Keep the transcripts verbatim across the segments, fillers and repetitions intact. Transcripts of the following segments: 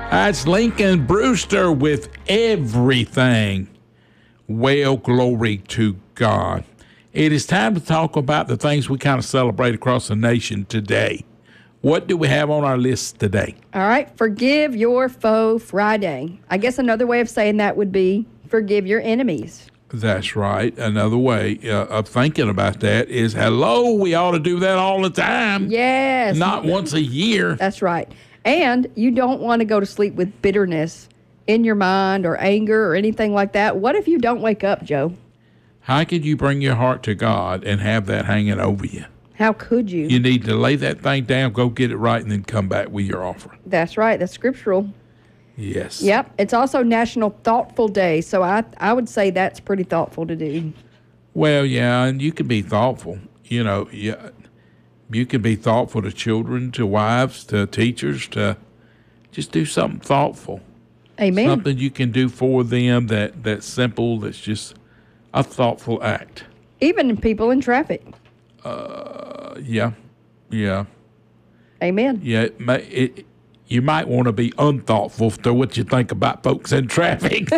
That's Lincoln Brewster with Everything. Well, glory to God. It is time to talk about the things we kind of celebrate across the nation today. What do we have on our list today? All right, Forgive Your Foe Friday. I guess another way of saying that would be forgive your enemies. That's right. Another way uh, of thinking about that is, hello, we ought to do that all the time. Yes. Not once a year. That's right. And you don't want to go to sleep with bitterness in your mind or anger or anything like that. What if you don't wake up, Joe? How could you bring your heart to God and have that hanging over you? How could you? You need to lay that thing down, go get it right, and then come back with your offering. That's right. That's scriptural. Yes. Yep. It's also National Thoughtful Day, so I, I would say that's pretty thoughtful to do. Well, yeah, and you can be thoughtful. You know, yeah, you can be thoughtful to children, to wives, to teachers, to just do something thoughtful. Amen. Something you can do for them that, that's simple, that's just a thoughtful act. Even people in traffic. Uh, yeah, yeah. Amen. Yeah, it may, it, you might want to be unthoughtful to what you think about folks in traffic.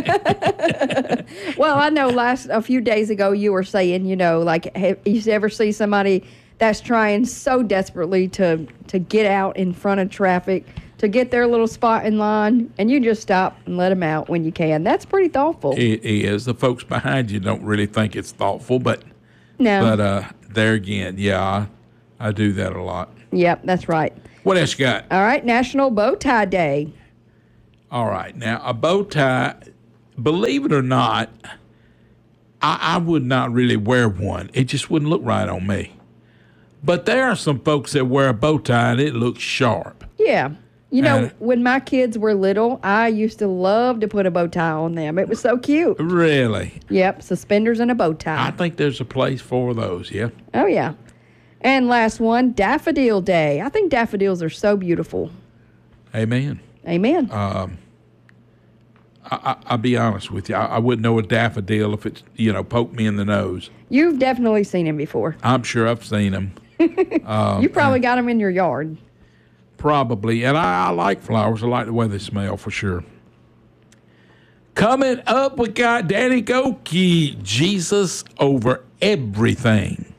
Well, I know last a few days ago you were saying, you know, like, have you ever see somebody that's trying so desperately to to get out in front of traffic, to get their little spot in line, and you just stop and let them out when you can. That's pretty thoughtful. It is. The folks behind you don't really think it's thoughtful, but No. but uh, there again, yeah, I, I do that a lot. Yep, that's right. What else you got? All right, National Bow Tie Day. All right. Now, a bow tie, believe it or not, I, I would not really wear one. It just wouldn't look right on me. But there are some folks that wear a bow tie and it looks sharp. Yeah. You know, Uh, when my kids were little, I used to love to put a bow tie on them. It was so cute. Really? Yep, suspenders and a bow tie. I think there's a place for those, yeah. Oh, yeah. And last one, Daffodil Day. I think daffodils are so beautiful. Amen. Amen. Um, I, I, I'll be honest with you. I, I wouldn't know a daffodil if it, you know, poked me in the nose. You've definitely seen him before. I'm sure I've seen them. you probably got him in your yard. Probably. And I, I like flowers. I like the way they smell for sure. Coming up, we got Danny Gokey, Jesus Over Everything.